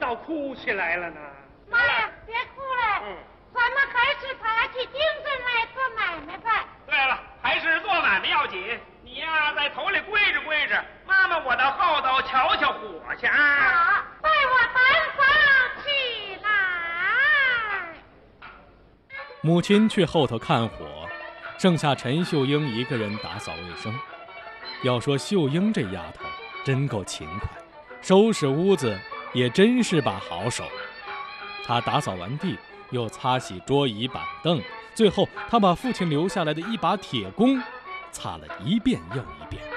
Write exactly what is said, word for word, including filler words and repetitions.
倒哭起来了呢。 妈呀，别哭了，嗯，咱们还是打起精神来做买卖吧。 对了，还是做买卖要紧。你呀，在头里归着归着，妈妈我到后头瞧瞧火去啊。 好，带我单房起来。 母亲去后头看火，剩下陈秀英一个人打扫卫生。要说秀英这丫头真够勤快，收拾屋子也真是把好手。她打扫完地，又擦洗桌椅板凳，最后她把父亲留下来的一把铁弓擦了一遍又一遍。